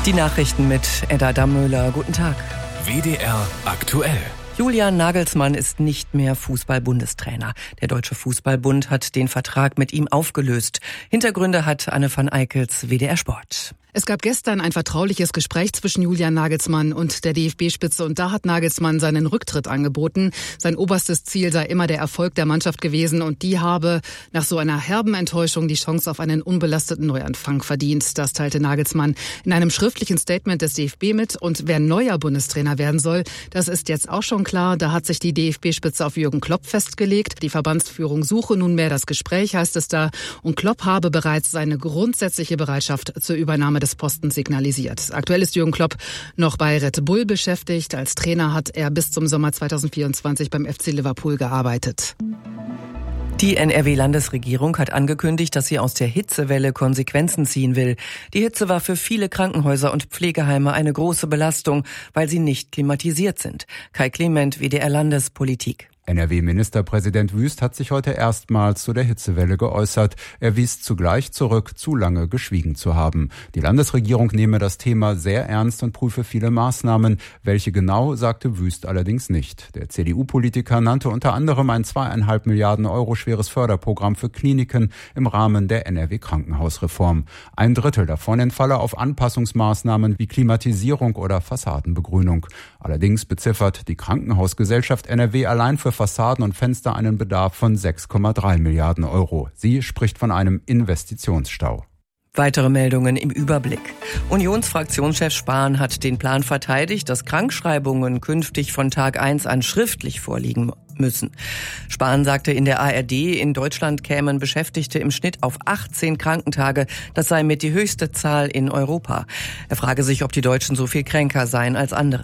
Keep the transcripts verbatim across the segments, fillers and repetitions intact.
Die Nachrichten mit Edda Dammöhler. Guten Tag. W D R aktuell. Julian Nagelsmann ist nicht mehr Fußball-Bundestrainer. Der Deutsche Fußballbund hat den Vertrag mit ihm aufgelöst. Hintergründe hat Anne van Eickels, W D R Sport. Es gab gestern ein vertrauliches Gespräch zwischen Julian Nagelsmann und der D F B-Spitze und da hat Nagelsmann seinen Rücktritt angeboten. Sein oberstes Ziel sei immer der Erfolg der Mannschaft gewesen und die habe nach so einer herben Enttäuschung die Chance auf einen unbelasteten Neuanfang verdient. Das teilte Nagelsmann in einem schriftlichen Statement des D F B mit und wer neuer Bundestrainer werden soll, das ist jetzt auch schon klar. Da hat sich die D F B-Spitze auf Jürgen Klopp festgelegt. Die Verbandsführung suche nunmehr das Gespräch, heißt es da, und Klopp habe bereits seine grundsätzliche Bereitschaft zur Übernahme des Postens signalisiert. Aktuell ist Jürgen Klopp noch bei Red Bull beschäftigt. Als Trainer hat er bis zum Sommer zweitausendvierundzwanzig beim F C Liverpool gearbeitet. Die N R W-Landesregierung hat angekündigt, dass sie aus der Hitzewelle Konsequenzen ziehen will. Die Hitze war für viele Krankenhäuser und Pflegeheime eine große Belastung, weil sie nicht klimatisiert sind. Kai Clement, W D R Landespolitik. N R W-Ministerpräsident Wüst hat sich heute erstmals zu der Hitzewelle geäußert. Er wies zugleich zurück, zu lange geschwiegen zu haben. Die Landesregierung nehme das Thema sehr ernst und prüfe viele Maßnahmen. Welche genau, sagte Wüst allerdings nicht. Der C D U-Politiker nannte unter anderem ein zweieinhalb Milliarden Euro schweres Förderprogramm für Kliniken im Rahmen der N R W-Krankenhausreform. Ein Drittel davon entfalle auf Anpassungsmaßnahmen wie Klimatisierung oder Fassadenbegrünung. Allerdings beziffert die Krankenhausgesellschaft N R W allein für Fassaden und Fenster einen Bedarf von sechs Komma drei Milliarden Euro. Sie spricht von einem Investitionsstau. Weitere Meldungen im Überblick. Unionsfraktionschef Spahn hat den Plan verteidigt, dass Krankschreibungen künftig von Tag eins an schriftlich vorliegen müssen. Spahn sagte in der A R D, in Deutschland kämen Beschäftigte im Schnitt auf achtzehn Krankentage. Das sei mit die höchste Zahl in Europa. Er frage sich, ob die Deutschen so viel kränker seien als andere.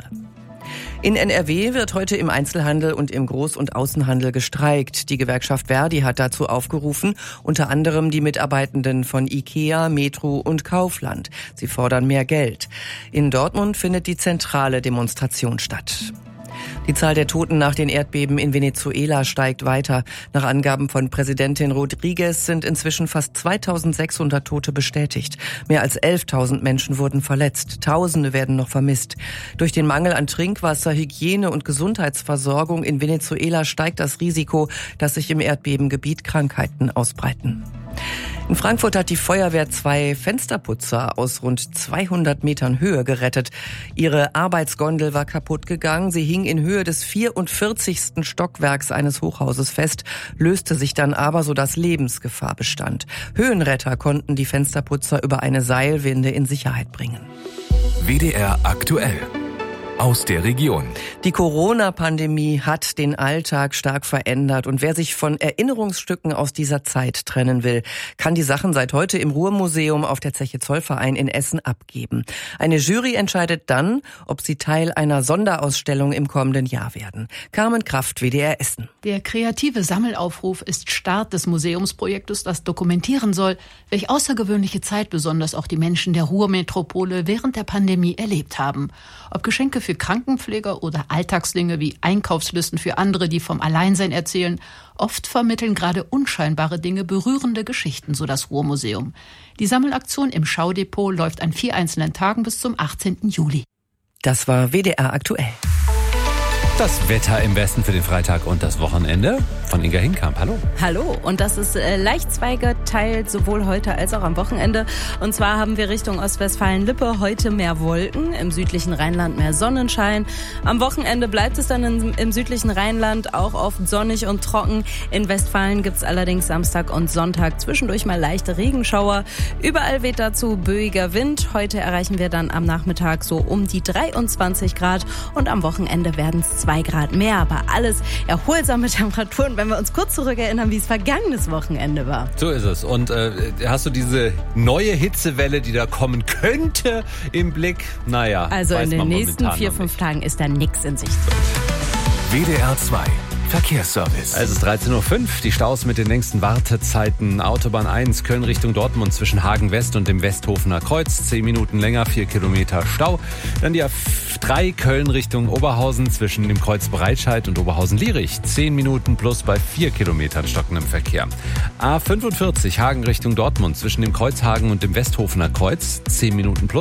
In N R W wird heute im Einzelhandel und im Groß- und Außenhandel gestreikt. Die Gewerkschaft Verdi hat dazu aufgerufen, unter anderem die Mitarbeitenden von IKEA, Metro und Kaufland. Sie fordern mehr Geld. In Dortmund findet die zentrale Demonstration statt. Die Zahl der Toten nach den Erdbeben in Venezuela steigt weiter. Nach Angaben von Präsidentin Rodriguez sind inzwischen fast zweitausendsechshundert Tote bestätigt. Mehr als elftausend Menschen wurden verletzt. Tausende werden noch vermisst. Durch den Mangel an Trinkwasser, Hygiene und Gesundheitsversorgung in Venezuela steigt das Risiko, dass sich im Erdbebengebiet Krankheiten ausbreiten. In Frankfurt hat die Feuerwehr zwei Fensterputzer aus rund zweihundert Metern Höhe gerettet. Ihre Arbeitsgondel war kaputt gegangen. Sie hing in Höhe des vierundvierzigsten Stockwerks eines Hochhauses fest, löste sich dann aber, sodass Lebensgefahr bestand. Höhenretter konnten die Fensterputzer über eine Seilwinde in Sicherheit bringen. W D R aktuell. Aus der Region. Die Corona-Pandemie hat den Alltag stark verändert und wer sich von Erinnerungsstücken aus dieser Zeit trennen will, kann die Sachen seit heute im Ruhrmuseum auf der Zeche Zollverein in Essen abgeben. Eine Jury entscheidet dann, ob sie Teil einer Sonderausstellung im kommenden Jahr werden. Carmen Kraft, W D R Essen. Der kreative Sammelaufruf ist Start des Museumsprojektes, das dokumentieren soll, welche außergewöhnliche Zeit besonders auch die Menschen der Ruhrmetropole während der Pandemie erlebt haben. Ob Geschenke für Krankenpfleger oder Alltagsdinge wie Einkaufslisten für andere, die vom Alleinsein erzählen. Oft vermitteln gerade unscheinbare Dinge berührende Geschichten, so das Ruhrmuseum. Die Sammelaktion im Schaudepot läuft an vier einzelnen Tagen bis zum achtzehnten Juli. Das war W D R aktuell. Das Wetter im Westen für den Freitag und das Wochenende von Inga Hinkamp. Hallo. Hallo. Und das ist äh, leicht zweigeteilt, sowohl heute als auch am Wochenende. Und zwar haben wir Richtung Ostwestfalen-Lippe heute mehr Wolken, im südlichen Rheinland mehr Sonnenschein. Am Wochenende bleibt es dann in, im südlichen Rheinland auch oft sonnig und trocken. In Westfalen gibt es allerdings Samstag und Sonntag zwischendurch mal leichte Regenschauer. Überall weht dazu böiger Wind. Heute erreichen wir dann am Nachmittag so um die dreiundzwanzig Grad und am Wochenende werden es zwei Grad mehr, aber alles erholsame Temperaturen, wenn wir uns kurz zurückerinnern, wie es vergangenes Wochenende war. So ist es. Und äh, hast du diese neue Hitzewelle, die da kommen könnte, im Blick? Naja, also in den nächsten vier, fünf nicht. Tagen ist da nichts in Sicht. W D R zwei Verkehrsservice. Es ist dreizehn Uhr fünf, die Staus mit den längsten Wartezeiten. Autobahn eins, Köln Richtung Dortmund zwischen Hagen West und dem Westhofener Kreuz. zehn Minuten länger, vier Kilometer Stau. Dann die A drei, Köln Richtung Oberhausen zwischen dem Kreuz Breitscheid und Oberhausen-Lierich. zehn Minuten plus bei vier Kilometern stockendem Verkehr. A fünfundvierzig, Hagen Richtung Dortmund zwischen dem Kreuz Hagen und dem Westhofener Kreuz. zehn Minuten plus.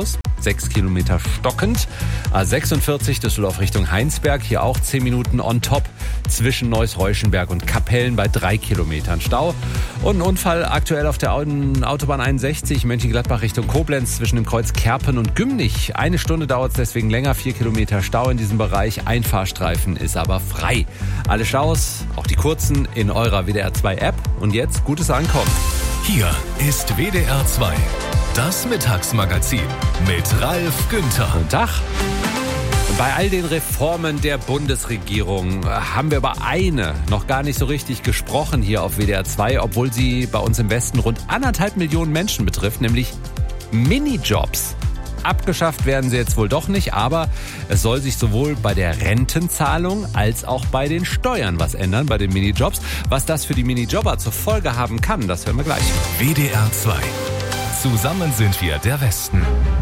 sechs Kilometer stockend. A sechsundvierzig Düsseldorf Richtung Heinsberg, hier auch zehn Minuten on top zwischen Neuss-Reuschenberg und Kapellen bei drei Kilometern Stau. Und ein Unfall aktuell auf der Autobahn einundsechzig Mönchengladbach Richtung Koblenz zwischen dem Kreuz Kerpen und Gümnich. Eine Stunde dauert es deswegen länger, vier Kilometer Stau in diesem Bereich. Ein Fahrstreifen ist aber frei. Alle Staus, auch die kurzen, in eurer W D R zwei App. Und jetzt gutes Ankommen. Hier ist W D R zwei, das Mittagsmagazin mit Ralf Günther. Guten Tag. Bei all den Reformen der Bundesregierung haben wir über eine noch gar nicht so richtig gesprochen hier auf W D R zwei, obwohl sie bei uns im Westen rund anderthalb Millionen Menschen betrifft, nämlich Minijobs. Abgeschafft werden sie jetzt wohl doch nicht, aber es soll sich sowohl bei der Rentenzahlung als auch bei den Steuern was ändern, bei den Minijobs. Was das für die Minijobber zur Folge haben kann, das hören wir gleich. W D R zwei. Zusammen sind wir der Westen.